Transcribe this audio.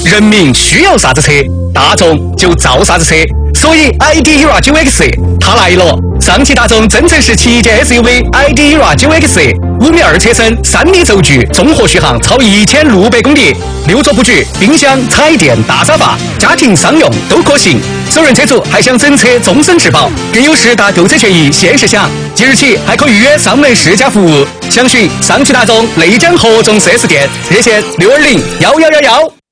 人民需要啥子车，大众就造啥子车。所以 ID ERA 9X 它来了。上汽大众增程式旗舰 SUV ID ERA 9X，5米2车身，3米轴距，综合续航超1600公里，6座布局，冰箱、彩电、大沙发，家庭商用都可行。首任车主还享整车终身质保，更有10大购车权益限时享。即日起还可预约上门试驾服务，详询上汽大众内江合众4S店，热线6201111。